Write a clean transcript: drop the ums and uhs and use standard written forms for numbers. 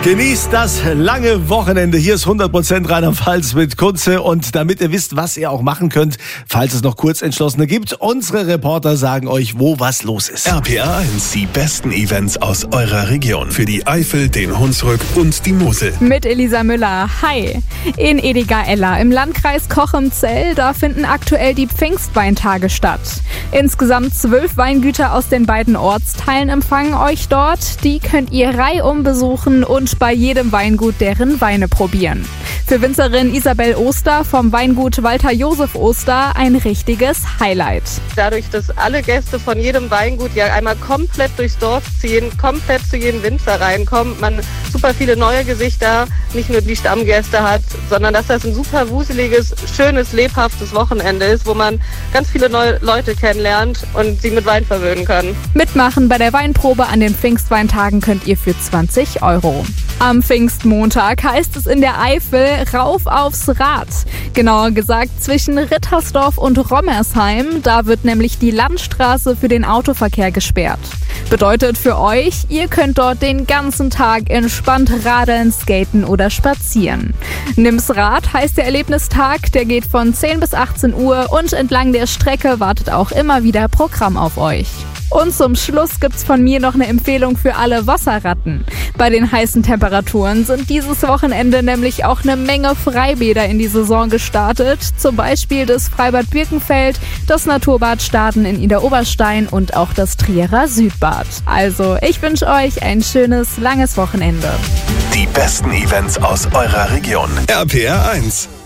Genießt das lange Wochenende. Hier ist 100% Rheinland-Pfalz mit Kunze. Und damit ihr wisst, was ihr auch machen könnt, falls es noch Kurzentschlossene gibt, unsere Reporter sagen euch, wo was los ist. RPR 1, die besten Events aus eurer Region. Für die Eifel, den Hunsrück und die Mosel. Mit Elisa Müller. Hi. In Ediger-Ella im Landkreis Cochem-Zell, da finden aktuell die Pfingstweintage statt. Insgesamt 12 Weingüter aus den beiden Ortsteilen empfangen euch dort. Die könnt ihr reihum besuchen und bei jedem Weingut deren Weine probieren. Für Winzerin Isabel Oster vom Weingut Walter Josef Oster ein richtiges Highlight. Dadurch, dass alle Gäste von jedem Weingut ja einmal komplett durchs Dorf ziehen, komplett zu jedem Winzer reinkommen, man super viele neue Gesichter, nicht nur die Stammgäste hat, sondern dass das ein super wuseliges, schönes, lebhaftes Wochenende ist, wo man ganz viele neue Leute kennenlernt und sie mit Wein verwöhnen kann. Mitmachen bei der Weinprobe an den Pfingstweintagen könnt ihr für 20 €. Am Pfingstmontag heißt es in der Eifel rauf aufs Rad. Genauer gesagt zwischen Rittersdorf und Rommersheim. Da wird nämlich die Landstraße für den Autoverkehr gesperrt. Bedeutet für euch, ihr könnt dort den ganzen Tag entspannt radeln, skaten oder spazieren. Nimm's Rad heißt der Erlebnistag, der geht von 10 bis 18 Uhr und entlang der Strecke wartet auch immer wieder Programm auf euch. Und zum Schluss gibt's von mir noch eine Empfehlung für alle Wasserratten. Bei den heißen Temperaturen sind dieses Wochenende nämlich auch eine Menge Freibäder in die Saison gestartet. Zum Beispiel das Freibad Birkenfeld, das Naturbad Staden in Idar-Oberstein und auch das Trierer Südbad. Also, ich wünsche euch ein schönes, langes Wochenende. Die besten Events aus eurer Region. RPR 1.